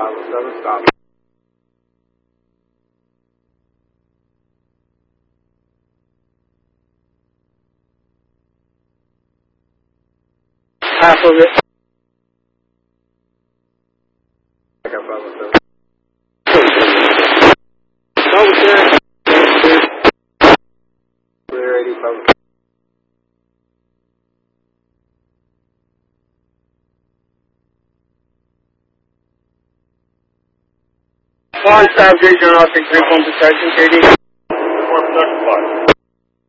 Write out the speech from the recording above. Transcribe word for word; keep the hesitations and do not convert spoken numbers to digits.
five oh seven, stop. Half of it. I got five oh seven. Over there. Clear eighty-five. Foreign South Regional Office, three one protection, J D. Foreign protection five.